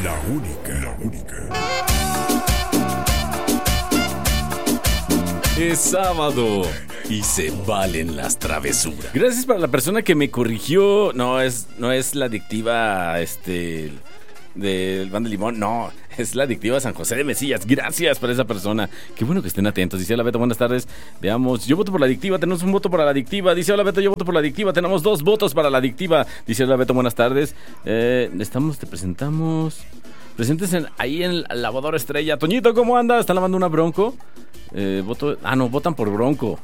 La única. Es sábado y se valen las travesuras. Gracias para la persona que me corrigió. No es la adictiva del Pan de Limón. No, es la adictiva San José de Mesillas. Gracias para esa persona. Qué bueno que estén atentos. Dice: hola Beto, buenas tardes. Veamos, yo voto por la adictiva. Tenemos un voto para la adictiva. Dice: hola Beto, yo voto por la adictiva. Tenemos 2 votos para la adictiva. Dice: hola Beto, buenas tardes. Te presentamos. Preséntense ahí en el lavador Estrella. Toñito, ¿cómo anda? ¿Está lavando una Bronco? Votan por Bronco.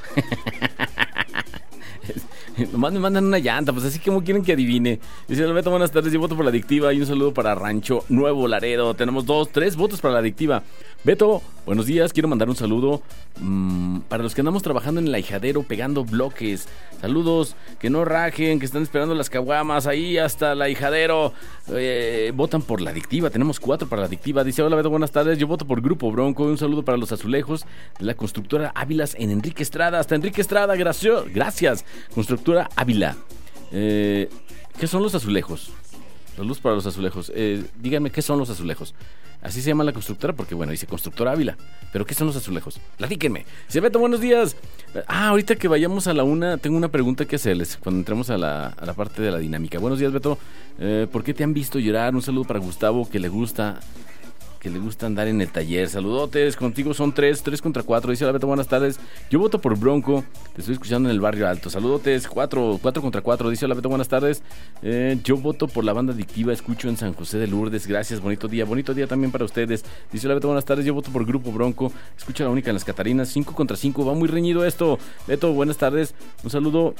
Nomás me mandan una llanta, pues así como quieren que adivine. Dice: Beto, buenas tardes, yo voto por la adictiva. Y un saludo para Rancho Nuevo Laredo. Tenemos 3 votos para la adictiva. Beto, buenos días, quiero mandar un saludo para los que andamos trabajando en el ahijadero pegando bloques. Saludos, que no rajen, que están esperando las caguamas ahí hasta el ahijadero. Votan por la adictiva, tenemos 4 para la adictiva. Dice: hola Beto, buenas tardes, yo voto por Grupo Bronco. Y un saludo para los azulejos de la constructora Ávilas en Enrique Estrada. Hasta Enrique Estrada, gracias. Constructora Ávila. ¿Qué son los azulejos? Saludos para los azulejos. Díganme, ¿qué son los azulejos? Así se llama la constructora porque, bueno, dice Constructora Ávila. ¿Pero qué son los azulejos? Platíquenme. Dice: Beto, buenos días. Ahorita que vayamos a la una, tengo una pregunta que hacerles cuando entremos a la parte de la dinámica. Buenos días, Beto. ¿Por qué te han visto llorar? Un saludo para Gustavo, que le gusta andar en el taller. Saludotes, contigo son 3 contra 4. Dice: hola Beto, buenas tardes, yo voto por Bronco, te estoy escuchando en el Barrio Alto. Saludotes, 4 contra 4. Dice: hola Beto, buenas tardes, yo voto por la banda adictiva, escucho en San José de Lourdes. Gracias, bonito día también para ustedes. Dice: hola Beto, buenas tardes, yo voto por Grupo Bronco, escucha la única en las Catarinas. 5 contra 5, va muy reñido esto. Beto, buenas tardes, un saludo.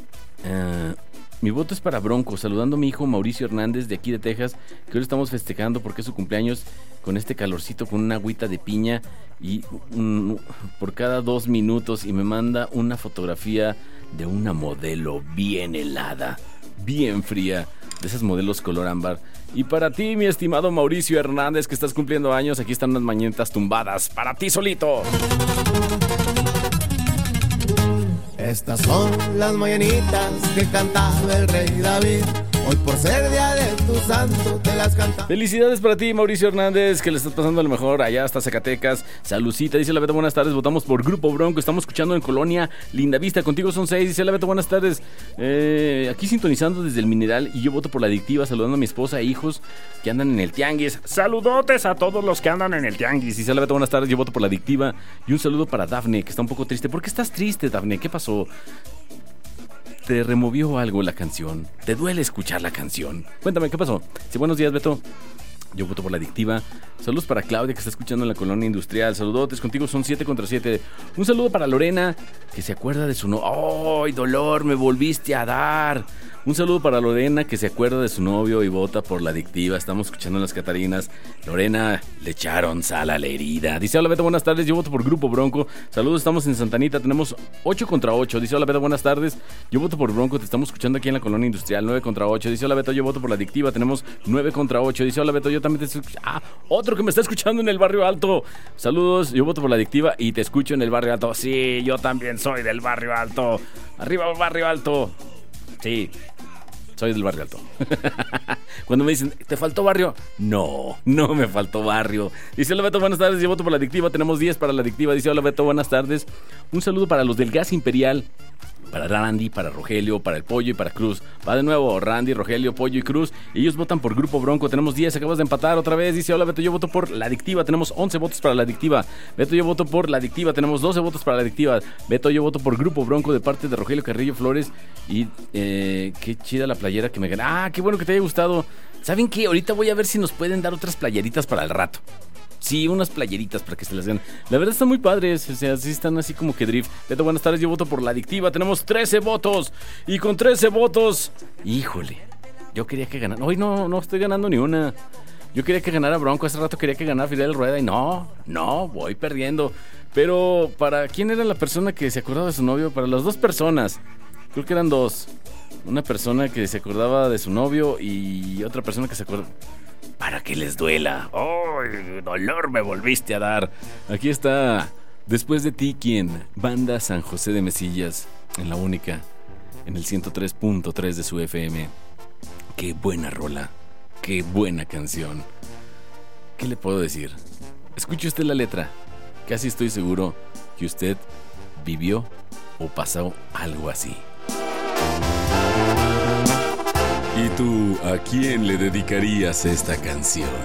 Mi voto es para Bronco, saludando a mi hijo Mauricio Hernández de aquí de Texas, que hoy lo estamos festejando porque es su cumpleaños, con este calorcito, con una agüita de piña y por cada 2 minutos, y me manda una fotografía de una modelo bien helada, bien fría, de esas modelos color ámbar. Y para ti, mi estimado Mauricio Hernández, que estás cumpliendo años, aquí están unas mañanitas tumbadas para ti solito. Estas son las mañanitas que cantaba el rey David. Hoy por ser día de tu santo te las canta. Felicidades para ti, Mauricio Hernández, que le estás pasando a lo mejor allá hasta Zacatecas. Salucita, dice la Beto, buenas tardes, votamos por Grupo Bronco, estamos escuchando en Colonia Lindavista, contigo son 6, dice la Beto, buenas tardes. Aquí sintonizando desde el Mineral, y yo voto por la adictiva, saludando a mi esposa e hijos que andan en el tianguis. Saludotes a todos los que andan en el tianguis. Dice la Beto, buenas tardes, yo voto por la adictiva. Y un saludo para Dafne, que está un poco triste. ¿Por qué estás triste, Dafne? ¿Qué pasó? ¿Te removió algo la canción? ¿Te duele escuchar la canción? Cuéntame, ¿qué pasó? Sí, buenos días, Beto. Yo voto por la adictiva. Saludos para Claudia, que está escuchando en la Colonia Industrial. Saludotes, contigo son 7 contra 7. Un saludo para Lorena, que se acuerda de su novio. ¡Ay, dolor! Me volviste a dar. Un saludo para Lorena, que se acuerda de su novio y vota por la adictiva. Estamos escuchando en las Catarinas. Lorena, le echaron sal a la herida. Dice: hola Beto, buenas tardes, yo voto por Grupo Bronco. Saludos, estamos en Santanita, tenemos 8 contra 8. Dice: hola Beto, buenas tardes, yo voto por Bronco. Te estamos escuchando aquí en la Colonia Industrial. 9 contra 8. Dice: hola Beto, yo voto por la adictiva. Tenemos 9 contra 8. Dice: hola Beto, yo también te estoy escuchando. Otro que me está escuchando en el Barrio Alto. Saludos, yo voto por la adictiva y te escucho en el Barrio Alto. Sí, yo también soy del Barrio Alto. Arriba el Barrio Alto. Sí, soy del Barrio Alto. Cuando me dicen: ¿te faltó barrio? No me faltó barrio. Dice: hola Beto, buenas tardes, yo voto por la adictiva. Tenemos 10 para la adictiva. Dice: hola Beto, buenas tardes. Un saludo para los del Gas Imperial, para Randy, para Rogelio, para el Pollo y para Cruz. Va de nuevo Randy, Rogelio, Pollo y Cruz. Ellos votan por Grupo Bronco. Tenemos 10, acabas de empatar otra vez. Dice: hola Beto, yo voto por la adictiva. Tenemos 11 votos para la adictiva. Beto, yo voto por la adictiva. Tenemos 12 votos para la adictiva. Beto, yo voto por Grupo Bronco, de parte de Rogelio Carrillo Flores. Y qué chida la playera que me gana. Qué bueno que te haya gustado. ¿Saben qué? Ahorita voy a ver si nos pueden dar otras playeritas para el rato. Sí, unas playeritas para que se las den. La verdad están muy padres, o sea, sí están así como que drift. Beto, buenas tardes, yo voto por la adictiva. Tenemos 13 votos. Y con 13 votos, híjole, yo quería que ganara. Hoy no estoy ganando ni una. Yo quería que ganara Bronco, hace rato quería que ganara Fidel Rueda y no, voy perdiendo. Pero, ¿para quién era la persona que se acordaba de su novio? Para las 2 personas, creo que eran 2. Una persona que se acordaba de su novio y otra persona que se acordaba... Para que les duela. ¡Ay, dolor me volviste a dar! Aquí está, Después de ti, ¿quién? Banda San José de Mesillas, en la única, en el 103.3 de su FM. Qué buena rola, qué buena canción. ¿Qué le puedo decir? Escuche usted la letra. Casi estoy seguro que usted vivió o pasó algo así. ¿Y tú a quién le dedicarías esta canción?